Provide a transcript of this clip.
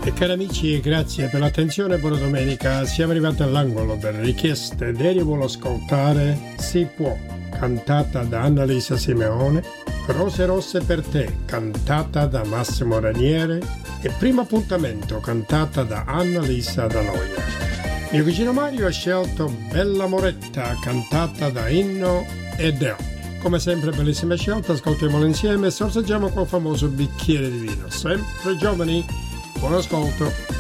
E cari amici, grazie per l'attenzione, buona domenica. Siamo arrivati all'angolo delle richieste. Dario vuole ascoltare Si può, cantata da Annalisa Simeone, Rose rosse per te, cantata da Massimo Raniere, e Primo appuntamento, cantata da Annalisa Danoia. Mio vicino Mario ha scelto Bella Moretta, cantata da Inno e Deo. Come sempre bellissime scelte, ascoltiamole insieme e sorseggiamo col famoso bicchiere di vino. Sempre giovani, buon ascolto.